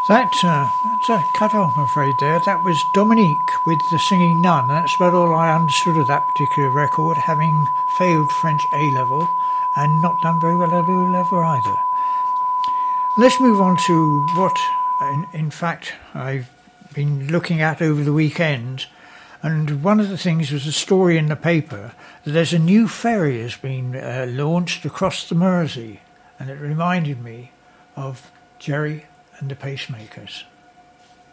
That's a cut off, I'm afraid, there. That was Dominique with The Singing Nun. That's about all I understood of that particular record, having failed French A-level and not done very well at O-level either. Let's move on to what, in fact, I've been looking at over the weekend. And one of the things was a story in the paper that there's a new ferry has been launched across the Mersey. And it reminded me of Jerry and the Pacemakers.